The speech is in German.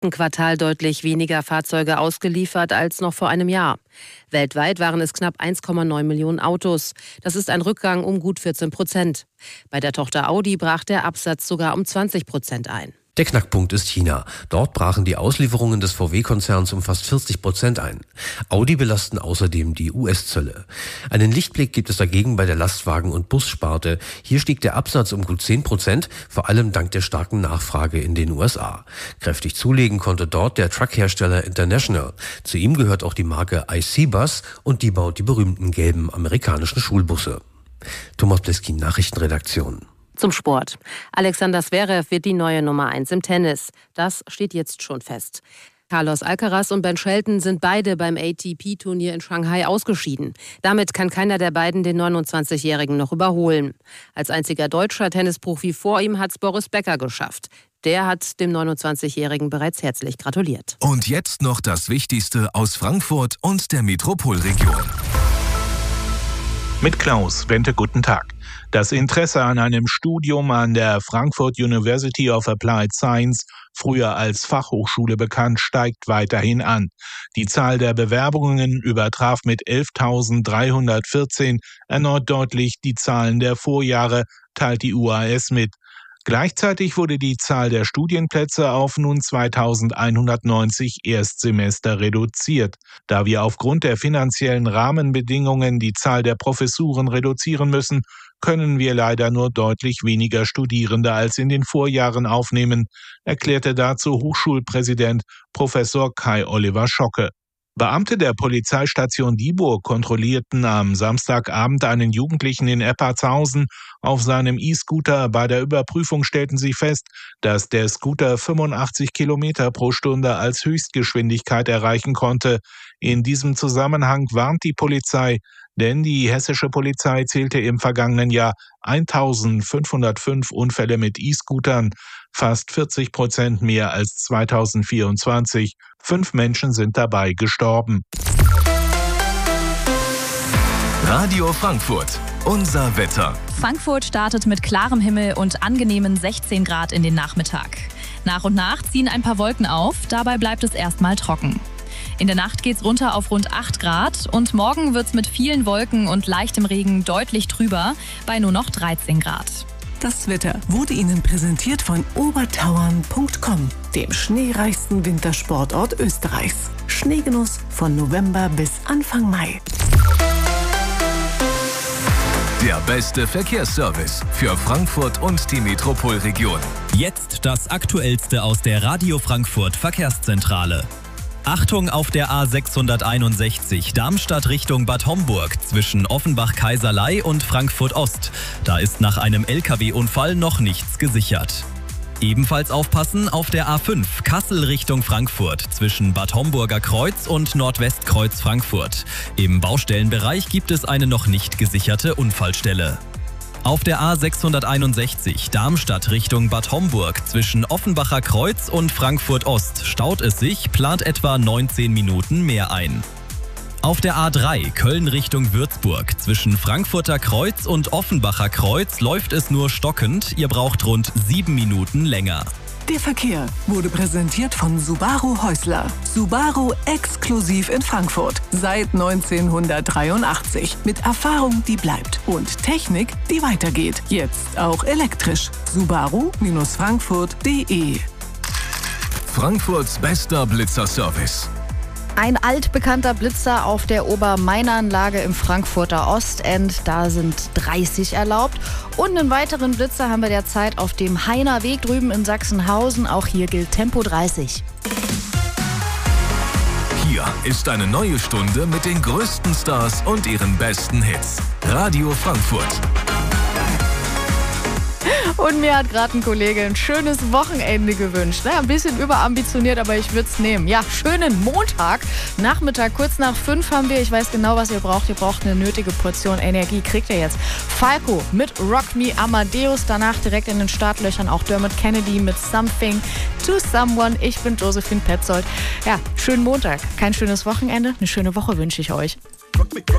Quartal deutlich weniger Fahrzeuge ausgeliefert als noch vor einem Jahr. Weltweit waren es knapp 1,9 Millionen Autos. Das ist ein Rückgang um gut 14%. Bei der Tochter Audi brach der Absatz sogar um 20% ein. Der Knackpunkt ist China. Dort brachen die Auslieferungen des VW-Konzerns um fast 40% ein. Audi belasten außerdem die US-Zölle. Einen Lichtblick gibt es dagegen bei der Lastwagen- und Bussparte. Hier stieg der Absatz um gut 10%, vor allem dank der starken Nachfrage in den USA. Kräftig zulegen konnte dort der Truckhersteller International. Zu ihm gehört auch die Marke IC-Bus und die baut die berühmten gelben amerikanischen Schulbusse. Thomas Pleskin, Nachrichtenredaktion. Zum Sport. Alexander Zverev wird die neue Nummer 1 im Tennis. Das steht jetzt schon fest. Carlos Alcaraz und Ben Shelton sind beide beim ATP-Turnier in Shanghai ausgeschieden. Damit kann keiner der beiden den 29-Jährigen noch überholen. Als einziger deutscher Tennisprofi vor ihm hat es Boris Becker geschafft. Der hat dem 29-Jährigen bereits herzlich gratuliert. Und jetzt noch das Wichtigste aus Frankfurt und der Metropolregion. Mit Klaus Wente, guten Tag. Das Interesse an einem Studium an der Frankfurt University of Applied Science, früher als Fachhochschule bekannt, steigt weiterhin an. Die Zahl der Bewerbungen übertraf mit 11.314 erneut deutlich die Zahlen der Vorjahre, teilt die UAS mit. Gleichzeitig wurde die Zahl der Studienplätze auf nun 2.190 Erstsemester reduziert. Da wir aufgrund der finanziellen Rahmenbedingungen die Zahl der Professuren reduzieren müssen, können wir leider nur deutlich weniger Studierende als in den Vorjahren aufnehmen, erklärte dazu Hochschulpräsident Professor Kai-Oliver Schocke. Beamte der Polizeistation Dieburg kontrollierten am Samstagabend einen Jugendlichen in Eppertshausen auf seinem E-Scooter. Bei der Überprüfung stellten sie fest, dass der Scooter 85 Kilometer pro Stunde als Höchstgeschwindigkeit erreichen konnte. In diesem Zusammenhang warnt die Polizei, denn die hessische Polizei zählte im vergangenen Jahr 1.505 Unfälle mit E-Scootern, fast 40% mehr als 2024. 5 Menschen sind dabei gestorben. Radio Frankfurt, unser Wetter. Frankfurt startet mit klarem Himmel und angenehmen 16 Grad in den Nachmittag. Nach und nach ziehen ein paar Wolken auf, dabei bleibt es erstmal trocken. In der Nacht geht's runter auf rund 8 Grad und morgen wird's mit vielen Wolken und leichtem Regen deutlich trüber bei nur noch 13 Grad. Das Wetter wurde Ihnen präsentiert von obertauern.com, dem schneereichsten Wintersportort Österreichs. Schneegenuss von November bis Anfang Mai. Der beste Verkehrsservice für Frankfurt und die Metropolregion. Jetzt das Aktuellste aus der Radio Frankfurt Verkehrszentrale. Achtung auf der A661 Darmstadt Richtung Bad Homburg zwischen Offenbach-Kaiserlei und Frankfurt Ost. Da ist nach einem LKW-Unfall noch nichts gesichert. Ebenfalls aufpassen auf der A5 Kassel Richtung Frankfurt zwischen Bad Homburger Kreuz und Nordwestkreuz Frankfurt. Im Baustellenbereich gibt es eine noch nicht gesicherte Unfallstelle. Auf der A661 Darmstadt Richtung Bad Homburg zwischen Offenbacher Kreuz und Frankfurt Ost staut es sich, plant etwa 19 Minuten mehr ein. Auf der A3 Köln Richtung Würzburg zwischen Frankfurter Kreuz und Offenbacher Kreuz läuft es nur stockend, ihr braucht rund 7 Minuten länger. Der Verkehr wurde präsentiert von Subaru Häusler. Subaru exklusiv in Frankfurt. Seit 1983. Mit Erfahrung, die bleibt. Und Technik, die weitergeht. Jetzt auch elektrisch. Subaru-Frankfurt.de. Frankfurts bester Blitzerservice. Ein altbekannter Blitzer auf der Obermainanlage im Frankfurter Ostend. Da sind 30 erlaubt. Und einen weiteren Blitzer haben wir derzeit auf dem Hainer Weg drüben in Sachsenhausen. Auch hier gilt Tempo 30. Hier ist eine neue Stunde mit den größten Stars und ihren besten Hits. Radio Frankfurt. Und mir hat gerade ein Kollege ein schönes Wochenende gewünscht. Naja, ein bisschen überambitioniert, aber ich würde es nehmen. Ja, schönen Montag. Nachmittag, kurz nach 5 haben wir, ich weiß genau, was ihr braucht. Ihr braucht eine nötige Portion Energie. Kriegt ihr jetzt. Falco mit Rock Me Amadeus. Danach direkt in den Startlöchern auch Dermot Kennedy mit Something to Someone. Ich bin Josephine Petzold. Ja, schönen Montag. Kein schönes Wochenende. Eine schöne Woche wünsche ich euch. Rock me,